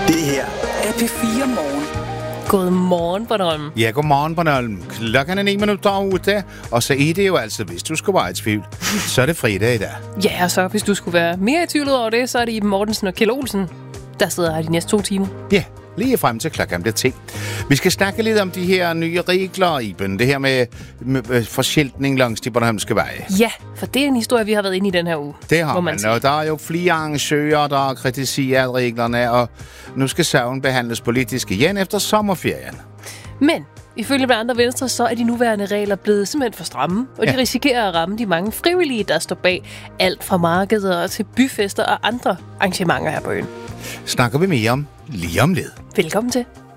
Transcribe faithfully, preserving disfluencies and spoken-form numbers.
Det her er P fire Morgen. God morgen, Bornholm. Ja, god morgen, Bornholm. Klokken er ni minutter ude, og så er det jo altså, hvis du skulle være i tvivl, så er det fredag i dag. Ja, og så hvis du skulle være mere i tvivl over det, så er det Iben Mortensen og Kjeld Olsen, der sidder her de næste to timer. Ja, lige frem til klokken bliver ti. Vi skal snakke lidt om de her nye regler, Iben. Det her med, med forskiltning langs de bornholmske veje. Ja, for det er en historie, vi har været inde i den her uge. Det har man, man, sige. og der er jo flere arrangører, der kritiserer reglerne, og nu skal sagen behandles politisk igen efter sommerferien. Men ifølge blandt andre Venstre, så er de nuværende regler blevet simpelthen for stramme, og de Ja. risikerer at ramme de mange frivillige, der står bag alt fra markeder til byfester og andre arrangementer her på øen. Snakker vi mere om lige om lidt. Velkommen til.